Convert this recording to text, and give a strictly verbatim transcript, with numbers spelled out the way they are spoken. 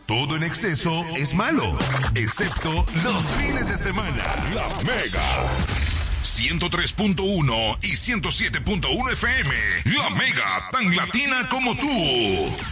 Todo en exceso es malo, excepto los fines de semana. La Mega. ciento tres punto uno y ciento siete punto uno F M. La Mega, tan latina como tú.